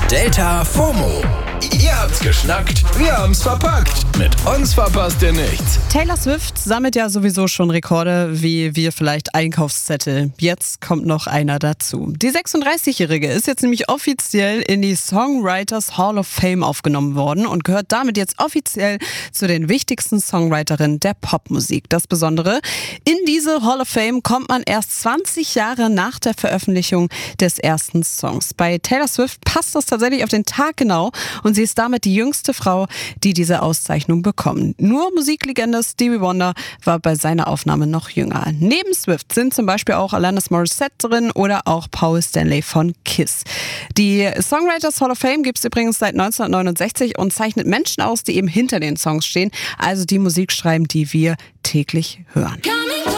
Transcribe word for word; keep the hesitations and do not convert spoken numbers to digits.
Delta FOMO. Ihr habt's geschnackt, wir haben's verpackt. Mit uns verpasst ihr nichts. Taylor Swift sammelt ja sowieso schon Rekorde, wie wir vielleicht Einkaufszettel. Jetzt kommt noch einer dazu. Die sechsunddreißigjährige ist jetzt nämlich offiziell in die Songwriters Hall of Fame aufgenommen worden und gehört damit jetzt offiziell zu den wichtigsten Songwriterinnen der Popmusik. Das Besondere, in diese Hall of Fame kommt man erst zwanzig Jahre nach der Veröffentlichung des ersten Songs. Bei Taylor Swift passt das tatsächlich auf den Tag genau und sie ist damit die jüngste Frau, die diese Auszeichnung bekommt. Nur Musiklegende Stevie Wonder war bei seiner Aufnahme noch jünger. Neben Swift sind zum Beispiel auch Alanis Morissette drin oder auch Paul Stanley von Kiss. Die Songwriters Hall of Fame gibt es übrigens seit neunzehnhundertneunundsechzig und zeichnet Menschen aus, die eben hinter den Songs stehen, also die Musik schreiben, die wir täglich hören.